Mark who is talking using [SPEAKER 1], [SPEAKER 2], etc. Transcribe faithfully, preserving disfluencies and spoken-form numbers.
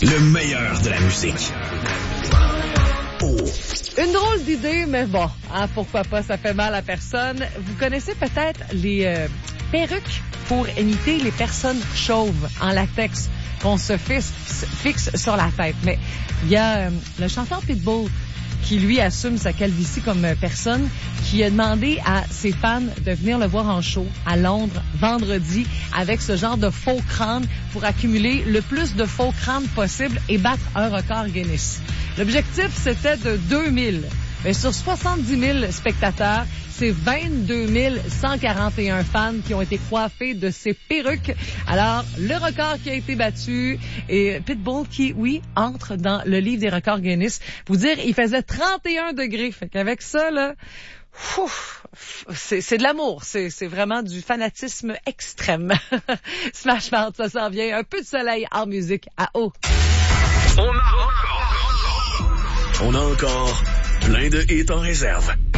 [SPEAKER 1] Le meilleur de la musique. Oh.
[SPEAKER 2] Une drôle d'idée, mais bon, hein, pourquoi pas, ça fait mal à personne. Vous connaissez peut-être les euh, perruques pour imiter les personnes chauves en latex qu'on se fixe, fixe sur la tête. Mais il y a euh, le chanteur Pitbull qui, lui, assume sa calvitie comme personne, qui a demandé à ses fans de venir le voir en show à Londres vendredi avec ce genre de faux crâne pour accumuler le plus de faux crânes possible et battre un record Guinness. L'objectif, c'était de deux mille. Mais sur soixante-dix mille spectateurs, c'est vingt-deux mille cent quarante et un fans qui ont été coiffés de ces perruques. Alors, le record qui a été battu et Pitbull qui, oui, entre dans le livre des records Guinness. Vous dire, il faisait trente et un degrés. Fait qu'avec ça, là, ouf, c'est, c'est de l'amour. C'est, c'est vraiment du fanatisme extrême. Smash Mouth, ça s'en vient. Un peu de soleil en musique à eau.
[SPEAKER 1] On a encore... On a encore plein de hits en réserve.